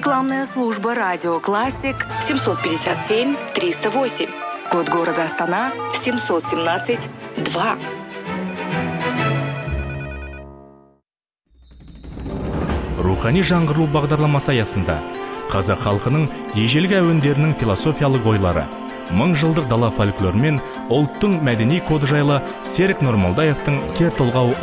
Рекламная служба «Радио Классик» 757-308. Код города Астана 717-2. Рухани жаңғыру бағдарламасы аясында қазақ халқының ежелгі әуендерінің философиялық ойлары, мың жылдық дала фольклоры мен ұлттың мәдени коды жайлы Серік Нұрмолдаевтың кер толғау